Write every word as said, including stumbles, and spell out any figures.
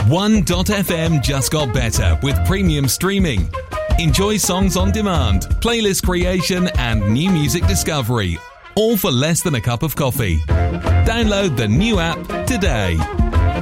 one dot f m just got better with premium streaming. Enjoy songs on demand, playlist creation and new music discovery, all for less than a cup of coffee. Download the new app today.